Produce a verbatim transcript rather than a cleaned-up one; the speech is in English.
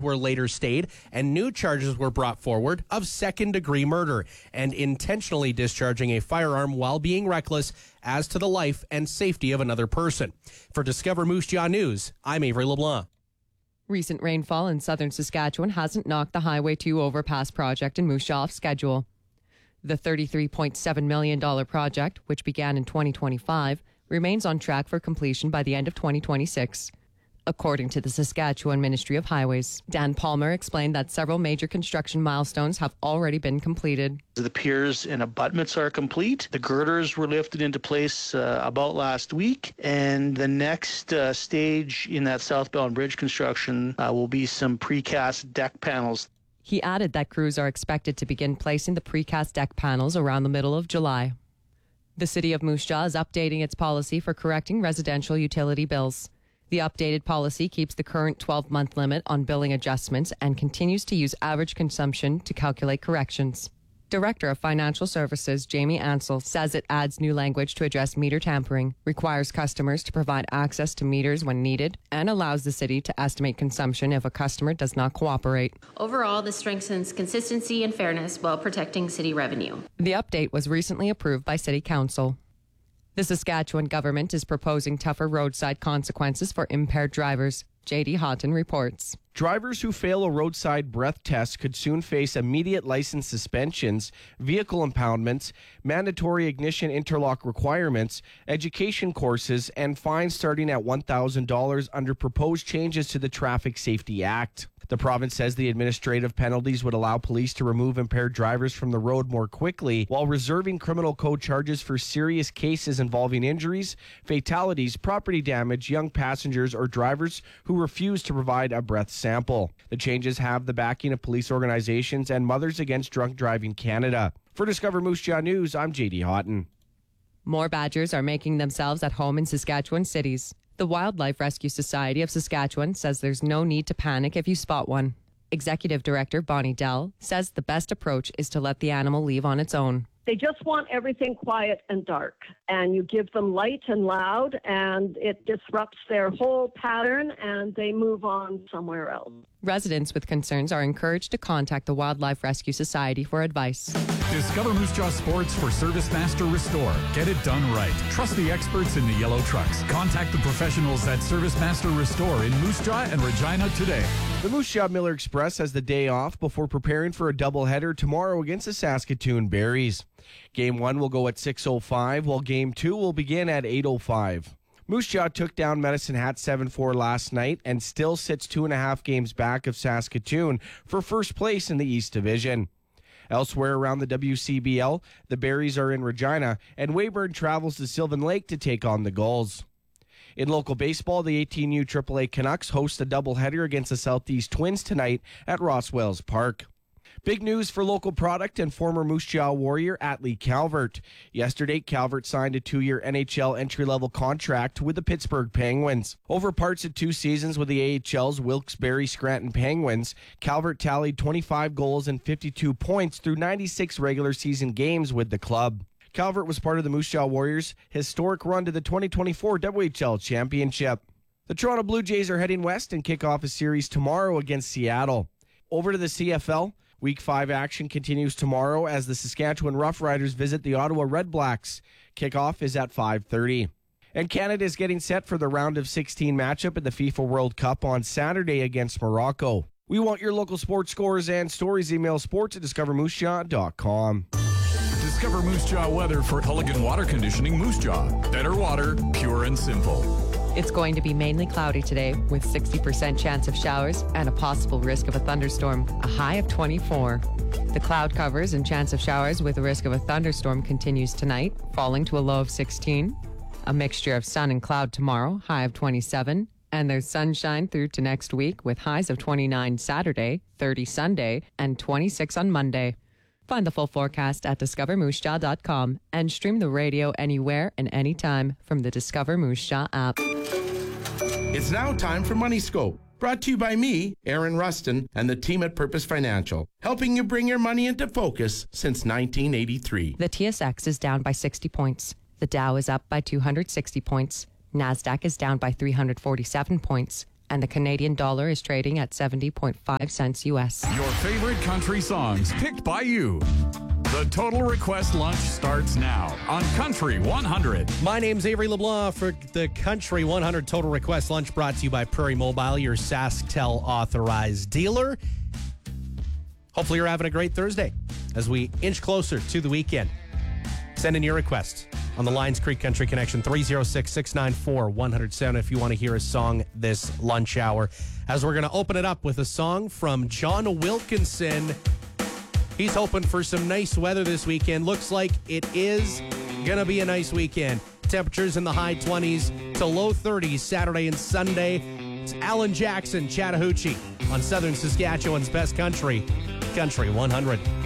were later stayed, and new charges were brought forward of second-degree murder and intentionally discharging a firearm while being reckless as to the life and safety of another person. For Discover Moose Jaw News, I'm Avery LeBlanc. Recent rainfall in southern Saskatchewan hasn't knocked the Highway two overpass project in Moose Jaw off schedule. The thirty-three point seven million dollars project, which began in twenty twenty-five, remains on track for completion by the end of twenty twenty-six. According to the Saskatchewan Ministry of Highways, Dan Palmer explained that several major construction milestones have already been completed. The piers and abutments are complete. The girders were lifted into place uh, about last week. And the next uh, stage in that southbound bridge construction uh, will be some precast deck panels. He added that crews are expected to begin placing the precast deck panels around the middle of July. The City of Moose Jaw is updating its policy for correcting residential utility bills. The updated policy keeps the current twelve-month limit on billing adjustments and continues to use average consumption to calculate corrections. Director of Financial Services Jamie Ansell says it adds new language to address meter tampering, requires customers to provide access to meters when needed, and allows the city to estimate consumption if a customer does not cooperate. Overall, this strengthens consistency and fairness while protecting city revenue. The update was recently approved by City Council. The Saskatchewan government is proposing tougher roadside consequences for impaired drivers. J D Houghton reports. Drivers who fail a roadside breath test could soon face immediate license suspensions, vehicle impoundments, mandatory ignition interlock requirements, education courses, and fines starting at one thousand dollars under proposed changes to the Traffic Safety Act. The province says the administrative penalties would allow police to remove impaired drivers from the road more quickly, while reserving criminal code charges for serious cases involving injuries, fatalities, property damage, young passengers, or drivers who refuse to provide a breath sample. The changes have the backing of police organizations and Mothers Against Drunk Driving Canada. For Discover Moose Jaw News, I'm J D Houghton. More badgers are making themselves at home in Saskatchewan cities. The Wildlife Rescue Society of Saskatchewan says there's no need to panic if you spot one. Executive Director Bonnie Dell says the best approach is to let the animal leave on its own. They just want everything quiet and dark, and you give them light and loud, and it disrupts their whole pattern, and they move on somewhere else. Residents with concerns are encouraged to contact the Wildlife Rescue Society for advice. Discover Moose Jaw Sports for ServiceMaster Restore. Get it done right. Trust the experts in the yellow trucks. Contact the professionals at ServiceMaster Restore in Moose Jaw and Regina today. The Moose Jaw Miller Express has the day off before preparing for a doubleheader tomorrow against the Saskatoon Berries. Game one will go at six oh five, while Game two will begin at eight oh five. Moose Jaw took down Medicine Hat seven four last night and still sits two and a half games back of Saskatoon for first place in the East Division. Elsewhere around the W C B L, the Berries are in Regina, and Weyburn travels to Sylvan Lake to take on the Gulls. In local baseball, the eighteen U triple A Canucks host a doubleheader against the Southeast Twins tonight at Rosswells Park. Big news for local product and former Moose Jaw Warrior Atlee Calvert. Yesterday, Calvert signed a two-year N H L entry-level contract with the Pittsburgh Penguins. Over parts of two seasons with the A H L's Wilkes-Barre Scranton Penguins, Calvert tallied twenty-five goals and fifty-two points through ninety-six regular season games with the club. Calvert was part of the Moose Jaw Warriors' historic run to the twenty twenty-four W H L Championship. The Toronto Blue Jays are heading west and kick off a series tomorrow against Seattle. Over to the C F L. Week five action continues tomorrow as the Saskatchewan Roughriders visit the Ottawa Redblacks. Kickoff is at five thirty. And Canada is getting set for the round of sixteen matchup at the FIFA World Cup on Saturday against Morocco. We want your local sports scores and stories. Email sports at discover moose jaw dot com. Discover Moose Jaw weather for Culligan Water Conditioning Moose Jaw. Better water, pure and simple. It's going to be mainly cloudy today with sixty percent chance of showers and a possible risk of a thunderstorm, a high of twenty-four. The cloud covers and chance of showers with a risk of a thunderstorm continues tonight, falling to a low of sixteen. A mixture of sun and cloud tomorrow, high of twenty-seven. And there's sunshine through to next week with highs of twenty-nine Saturday, thirty Sunday, and twenty-six on Monday. Find the full forecast at discover moose jaw dot com and stream the radio anywhere and anytime from the Discover Moose Jaw app. It's now time for Money Scope, brought to you by me, Aaron Rustin, and the team at Purpose Financial, helping you bring your money into focus since nineteen eighty-three. The T S X is down by sixty points. The Dow is up by two hundred sixty points. NASDAQ is down by three hundred forty-seven points. and the Canadian dollar is trading at seventy point five cents U S. Your favorite country songs picked by you. The Total Request Lunch starts now on Country one hundred. My name's Avery LeBlanc for the Country one hundred Total Request Lunch, brought to you by Prairie Mobile, your SaskTel authorized dealer. Hopefully you're having a great Thursday as we inch closer to the weekend. Send in your request on the Lions Creek Country Connection, three oh six, six nine four, one oh seven if you want to hear a song this lunch hour. As we're going to open it up with a song from John Wilkinson. He's hoping for some nice weather this weekend. Looks like it is going to be a nice weekend. Temperatures in the high twenties to low thirties Saturday and Sunday. It's Alan Jackson, Chattahoochee on Southern Saskatchewan's best country, Country one hundred.